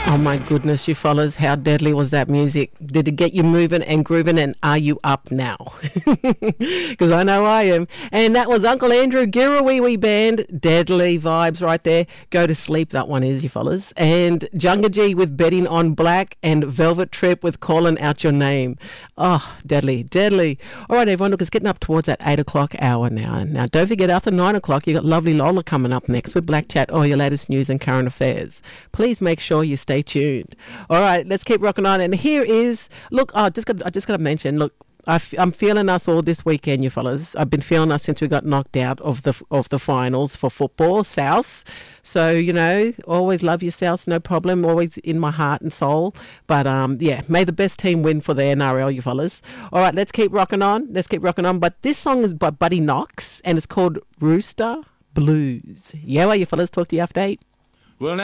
Oh my goodness, you fellas, how deadly was that music? Did it get you moving and grooving, and are you up now? Because I know I am. And that was Uncle Andrew Giraweewee Band. Deadly vibes right there. Go to sleep, that one is, you fellas. And Junga G with Betting on Black, and Velvet Trip with Calling Out Your Name. Oh, deadly, deadly. All right, everyone, look, it's getting up towards that 8 o'clock hour now. Now, don't forget, after 9 o'clock, you got lovely Lola coming up next with Black Chat, all your latest news and current affairs. Please make sure you stay tuned. All right, let's keep rocking on. And here is, look, I just got to mention, look, I'm feeling us all this weekend, you fellas. I've been feeling us since we got knocked out of the finals for football, South. So, you know, always love your South, no problem, always in my heart and soul. But, yeah, may the best team win for the NRL, you fellas. All right, let's keep rocking on. But this song is by Buddy Knox, and it's called Rooster Blues. Yeah, well, you fellas, talk to you after 8.